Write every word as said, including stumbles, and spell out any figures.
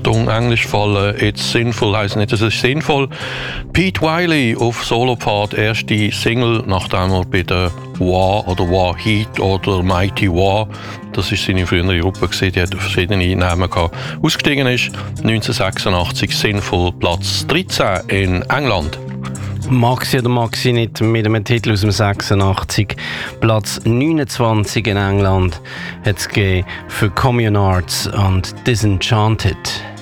Achtung, Englisch fallen, it's sinful heisst nicht, es ist sinnvoll. Pete Wiley auf Solopfad, erste Single, nachdem er bei der War oder War Heat oder Mighty War, das ist seine frühere Gruppe gewesen, die hat verschiedene Namen gehabt, ausgestiegen ist. neunzehnhundertsechsundachtzig Sinful, Platz dreizehn in England. Mag sie oder mag sie nicht, mit einem Titel aus dem sechsundachtzig. Platz neunundzwanzig in England hat es gegeben für Communards und Disenchanted.